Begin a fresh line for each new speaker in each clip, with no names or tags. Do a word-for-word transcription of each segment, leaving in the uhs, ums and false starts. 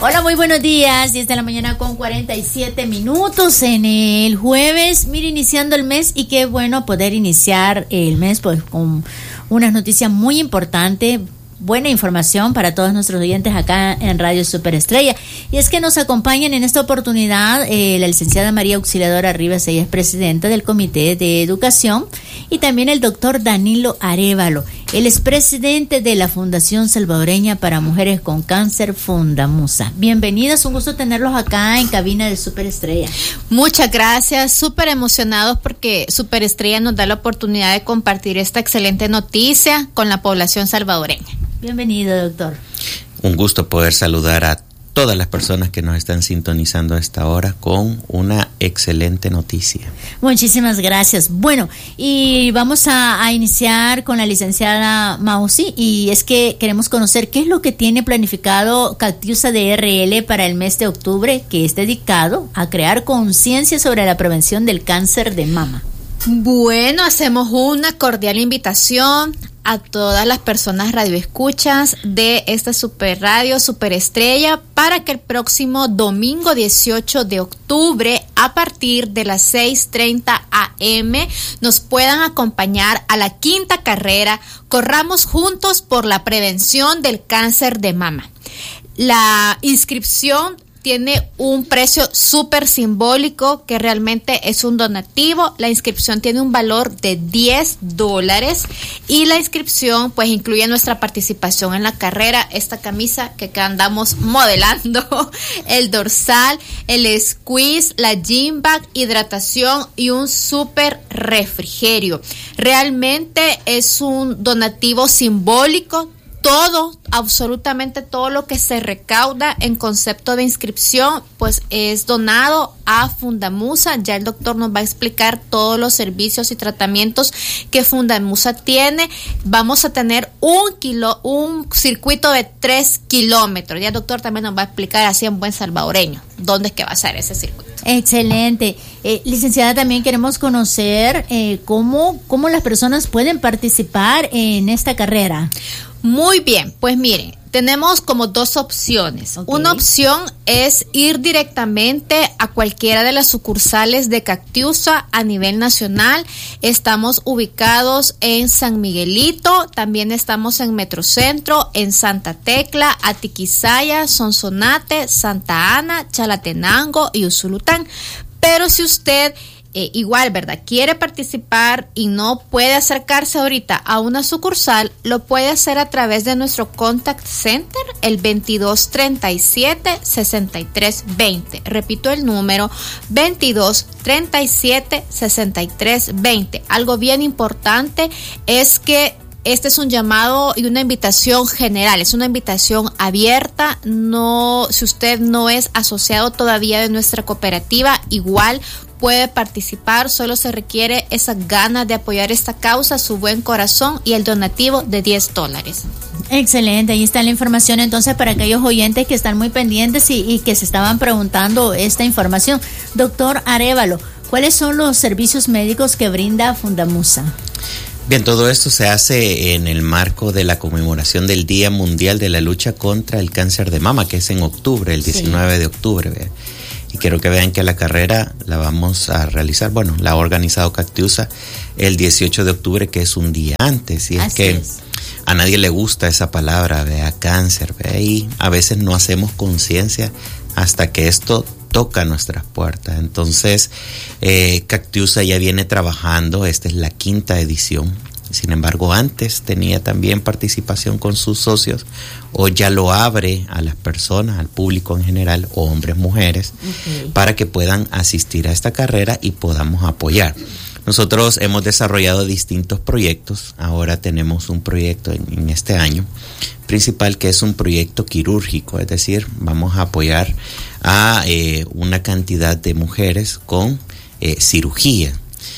Hola, muy buenos días. diez de la mañana con cuarenta y siete minutos en el jueves. Mire, iniciando el mes, y qué bueno poder iniciar el mes pues con una noticia muy importante. Buena información para todos nuestros oyentes acá en Radio Superestrella. Y es que nos acompañan en esta oportunidad eh, la licenciada María Auxiliadora Rivas, ella es presidenta del Comité de Educación, y también el doctor Danilo Arévalo. Él es presidente de la Fundación Salvadoreña para Mujeres con Cáncer, Fundamusa. Bienvenidos, un gusto tenerlos acá en cabina de Superestrella.
Muchas gracias, súper emocionados porque Superestrella nos da la oportunidad de compartir esta excelente noticia con la población salvadoreña.
Bienvenido, doctor.
Un gusto poder saludar a todas las personas que nos están sintonizando a esta hora con una excelente noticia.
Muchísimas gracias. Bueno, y vamos a, a iniciar con la licenciada Mausi, y es que queremos conocer qué es lo que tiene planificado Cactiusa D R L para el mes de octubre, que es dedicado a crear conciencia sobre la prevención del cáncer de mama.
Bueno, hacemos una cordial invitación a todas las personas radioescuchas de esta super radio, Superestrella, para que el próximo domingo dieciocho de octubre, a partir de las seis treinta a eme, nos puedan acompañar a la quinta carrera Corramos Juntos por la Prevención del Cáncer de Mama. La inscripción tiene un precio súper simbólico, que realmente es un donativo. La inscripción tiene un valor de diez dólares, y la inscripción pues incluye nuestra participación en la carrera, esta camisa que acá andamos modelando, el dorsal, el squeeze, la gym bag, hidratación y un súper refrigerio. Realmente es un donativo simbólico. Todo, absolutamente todo lo que se recauda en concepto de inscripción, pues es donado a Fundamusa. Ya el doctor nos va a explicar todos los servicios y tratamientos que Fundamusa tiene. Vamos a tener un kilo, un circuito de tres kilómetros. Ya el doctor también nos va a explicar así en buen salvadoreño dónde es que va a ser ese circuito.
Excelente. Eh, licenciada, también queremos conocer eh, cómo, cómo las personas pueden participar en esta carrera.
Muy bien, pues miren, tenemos como dos opciones. Okay. Una opción es ir directamente a cualquiera de las sucursales de Cactiusa a nivel nacional. Estamos ubicados en San Miguelito, también estamos en Metrocentro, en Santa Tecla, Atiquizaya, Sonsonate, Santa Ana, Chalatenango y Usulután. Pero si usted Eh, igual, ¿verdad?, quiere participar y no puede acercarse ahorita a una sucursal, lo puede hacer a través de nuestro contact center, el veintidós treinta y siete sesenta y tres veinte. Repito el número, veintidós treinta y siete sesenta y tres veinte. Algo bien importante es que este es un llamado y una invitación general, es una invitación abierta. No, si usted no es asociado todavía de nuestra cooperativa, igual puede participar, solo se requiere esa ganas de apoyar esta causa, su buen corazón y el donativo de diez dólares.
Excelente, ahí está la información entonces para aquellos oyentes que están muy pendientes y, y que se estaban preguntando esta información. Doctor Arévalo, ¿cuáles son los servicios médicos que brinda Fundamusa?
Bien, todo esto se hace en el marco de la conmemoración del Día Mundial de la Lucha contra el Cáncer de Mama, que es en octubre, el diecinueve sí. de octubre. ¿Ve? Y quiero que vean que la carrera la vamos a realizar, bueno, la ha organizado Cactiusa el dieciocho de octubre, que es un día antes. Y es Así que es. A nadie le gusta esa palabra, vea, cáncer, vea, y a veces no hacemos conciencia hasta que esto toca nuestras puertas. Entonces, eh, Cactiusa ya viene trabajando, esta es la quinta edición. Sin embargo, antes tenía también participación con sus socios, o ya lo abre a las personas, al público en general, hombres, mujeres, okay, para que puedan asistir a esta carrera y podamos apoyar. Nosotros hemos desarrollado distintos proyectos. Ahora tenemos un proyecto en, en este año principal, que es un proyecto quirúrgico, es decir, vamos a apoyar a eh, una cantidad de mujeres con eh, cirugía.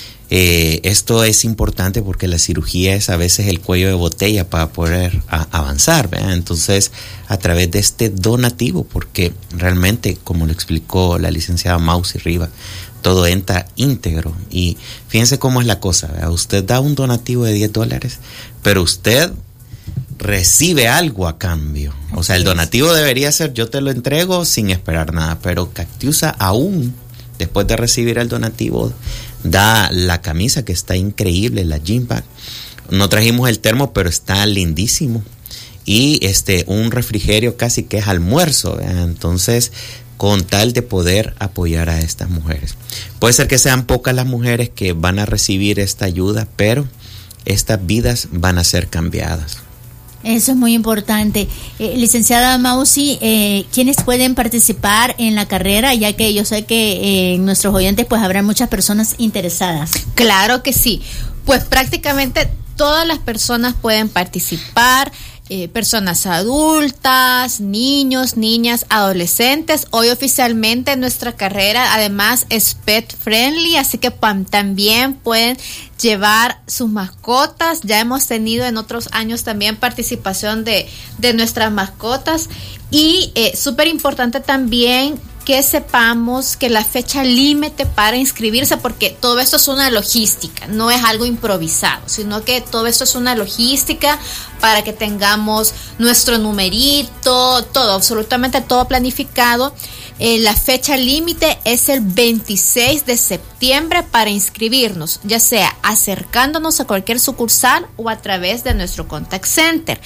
Eh, esto es importante porque la cirugía es a veces el cuello de botella para poder a, avanzar, ¿verdad? Entonces, a través de este donativo, porque realmente, como lo explicó la licenciada Mausi Rivas, todo entra íntegro. Y fíjense cómo es la cosa, ¿verdad? Usted da un donativo de diez dólares, pero usted recibe algo a cambio. O sea, el donativo debería ser yo te lo entrego sin esperar nada, pero Cactiusa aún después de recibir el donativo da la camisa que está increíble, la gym bag. No trajimos el termo, pero está lindísimo. Y este un refrigerio casi que es almuerzo, ¿verdad? Entonces, con tal de poder apoyar a estas mujeres. Puede ser que sean pocas las mujeres que van a recibir esta ayuda, pero estas vidas van a ser cambiadas.
Eso es muy importante. Eh, licenciada Mausi, eh, ¿quiénes pueden participar en la carrera? Ya que yo sé que eh, en nuestros oyentes pues habrá muchas personas interesadas.
Claro que sí. Pues prácticamente todas las personas pueden participar. Eh, personas adultas, niños, niñas, adolescentes. Hoy oficialmente nuestra carrera además es pet friendly, así que pam, también pueden llevar sus mascotas. Ya hemos tenido en otros años también participación de, de nuestras mascotas. Y eh, súper importante también que sepamos que la fecha límite para inscribirse, porque todo esto es una logística, no es algo improvisado, sino que todo esto es una logística para que tengamos nuestro numerito, todo, absolutamente todo planificado. Eh, la fecha límite es el veintiséis de septiembre para inscribirnos, ya sea acercándonos a cualquier sucursal o a través de nuestro contact center.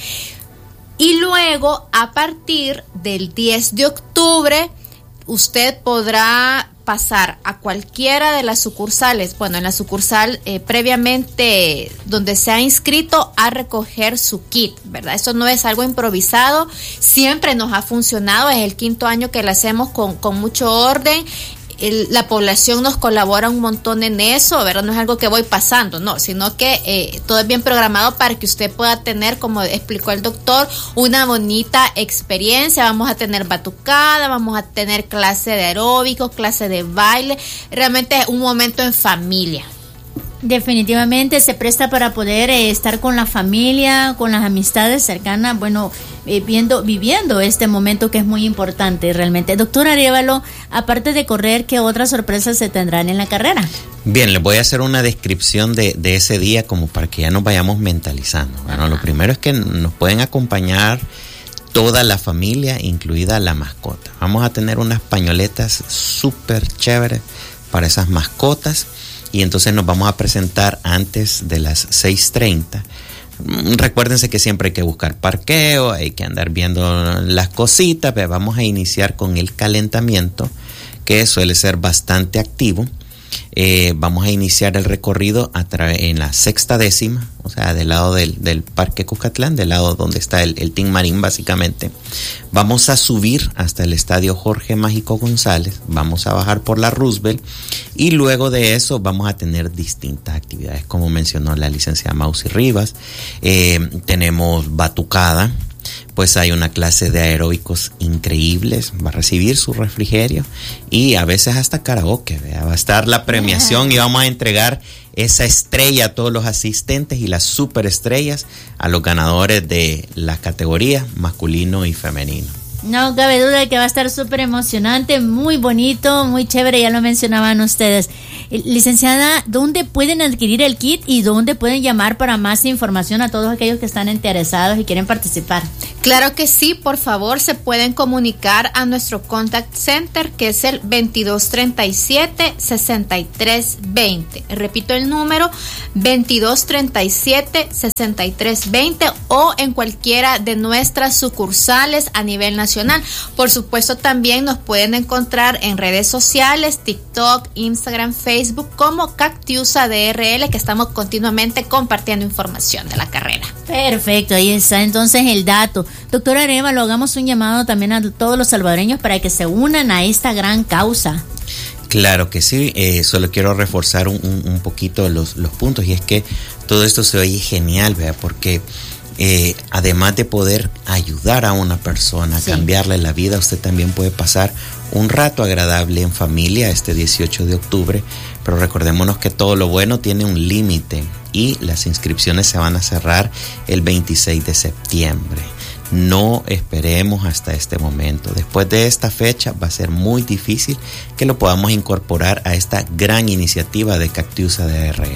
Y luego, a partir del diez de octubre, usted podrá pasar a cualquiera de las sucursales, bueno, en la sucursal eh, previamente donde se ha inscrito, a recoger su kit, ¿verdad? Esto no es algo improvisado, siempre nos ha funcionado, es el quinto año que lo hacemos con, con mucho orden. El, la población nos colabora un montón en eso, ¿verdad? No es algo que voy pasando, no, sino que eh, todo es bien programado para que usted pueda tener, como explicó el doctor, una bonita experiencia. Vamos a tener batucada, vamos a tener clase de aeróbicos, clase de baile, realmente es un momento en familia.
Definitivamente se presta para poder eh, estar con la familia, con las amistades cercanas, bueno, eh, viendo, viviendo este momento que es muy importante realmente. Doctor Arévalo, aparte de correr, ¿qué otras sorpresas se tendrán en la carrera?
Bien, les voy a hacer una descripción de, de ese día como para que ya nos vayamos mentalizando. Bueno, lo primero es que nos pueden acompañar toda la familia, incluida la mascota. Vamos a tener unas pañoletas súper chéveres para esas mascotas. Y entonces nos vamos a presentar antes de las seis treinta. Recuérdense que siempre hay que buscar parqueo, hay que andar viendo las cositas, pero vamos a iniciar con el calentamiento, que suele ser bastante activo. Eh, vamos a iniciar el recorrido a tra- en la sexta décima, o sea, del lado del, del Parque Cuscatlán, del lado donde está el, el Team Marín básicamente. Vamos a subir hasta el Estadio Jorge Mágico González, vamos a bajar por la Roosevelt y luego de eso vamos a tener distintas actividades, como mencionó la licenciada Mausi Rivas. Eh, tenemos batucada. Pues hay una clase de aeróbicos increíbles, va a recibir su refrigerio y a veces hasta karaoke, ¿verdad? Va a estar la premiación y vamos a entregar esa estrella a todos los asistentes y las superestrellas a los ganadores de la categoría masculino y femenino.
No cabe duda de que va a estar súper emocionante, muy bonito, muy chévere, ya lo mencionaban ustedes. Licenciada, ¿dónde pueden adquirir el kit y dónde pueden llamar para más información a todos aquellos que están interesados y quieren participar?
Claro que sí, por favor, se pueden comunicar a nuestro contact center, que es el veintidós treinta y siete, sesenta y tres veinte. Repito el número, veintidós treinta y siete, sesenta y tres veinte, o en cualquiera de nuestras sucursales a nivel nacional. Por supuesto, también nos pueden encontrar en redes sociales, TikTok, Instagram, Facebook, como Cactiusa D R L, que estamos continuamente compartiendo información de la carrera.
Perfecto, ahí está entonces el dato. Doctor Arévalo, hagamos un llamado también a todos los salvadoreños para que se unan a esta gran causa.
Claro que sí, eh, solo quiero reforzar un, un, un poquito los, los puntos, y es que todo esto se oye genial, ¿verdad? Porque eh, además de poder ayudar a una persona, sí, cambiarle la vida, usted también puede pasar un rato agradable en familia este dieciocho de octubre, pero recordémonos que todo lo bueno tiene un límite y las inscripciones se van a cerrar el veintiséis de septiembre. No esperemos hasta este momento. Después de esta fecha va a ser muy difícil que lo podamos incorporar a esta gran iniciativa de Cactiusa D R L.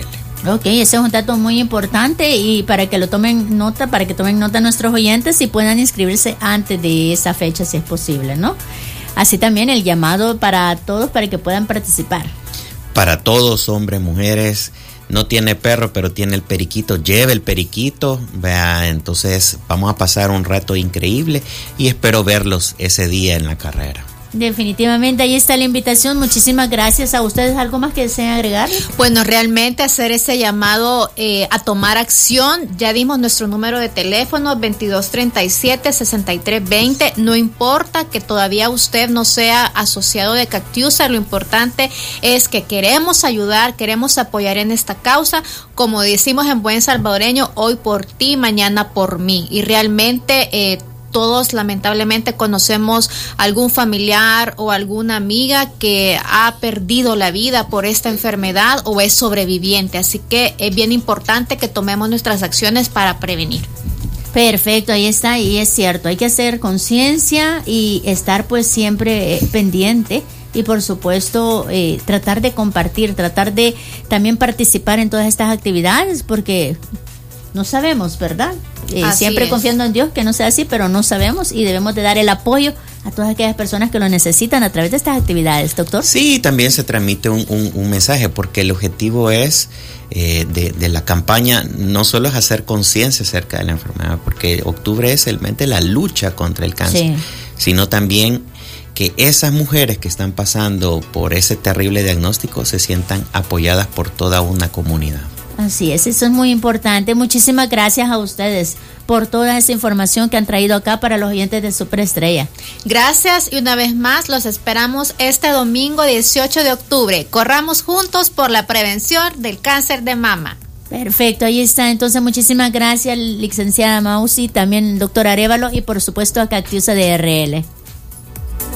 Ok, ese es un dato muy importante y para que lo tomen nota, para que tomen nota nuestros oyentes y puedan inscribirse antes de esa fecha si es posible, ¿no? Así también el llamado para todos para que puedan participar.
Para todos, hombres, mujeres. No tiene perro, pero tiene el periquito. Lleve el periquito. Vea, entonces vamos a pasar un rato increíble y espero verlos ese día en la carrera.
Definitivamente, ahí está la invitación. Muchísimas gracias a ustedes. ¿Algo más que deseen agregar?
Bueno, realmente hacer ese llamado eh, a tomar acción. Ya dimos nuestro número de teléfono, veintidós treinta y siete, sesenta y tres veinte. No importa que todavía usted no sea asociado de Cactiusa, lo importante es que queremos ayudar, queremos apoyar en esta causa. Como decimos en buen salvadoreño, hoy por ti, mañana por mí. Y realmente eh, todos lamentablemente conocemos algún familiar o alguna amiga que ha perdido la vida por esta enfermedad o es sobreviviente, así que es bien importante que tomemos nuestras acciones para prevenir.
Perfecto, ahí está, y es cierto, hay que hacer conciencia y estar pues siempre eh, pendiente y por supuesto eh, tratar de compartir, tratar de también participar en todas estas actividades porque no sabemos, ¿verdad? Eh, siempre es. Confiando en Dios que no sea así, pero no sabemos y debemos de dar el apoyo a todas aquellas personas que lo necesitan a través de estas actividades, doctor.
Sí, también se transmite un, un, un mensaje porque el objetivo es eh, de, de la campaña no solo es hacer conciencia acerca de la enfermedad, porque octubre es el mes de la lucha contra el cáncer, sí, sino también que esas mujeres que están pasando por ese terrible diagnóstico se sientan apoyadas por toda una comunidad.
Así es, eso es muy importante. Muchísimas gracias a ustedes por toda esa información que han traído acá para los oyentes de Superestrella.
Gracias y una vez más los esperamos este domingo dieciocho de octubre. Corramos juntos por la prevención del cáncer de mama.
Perfecto, ahí está. Entonces, muchísimas gracias, licenciada Mausi, también el doctor Arévalo y por supuesto a Cactiusa de R L.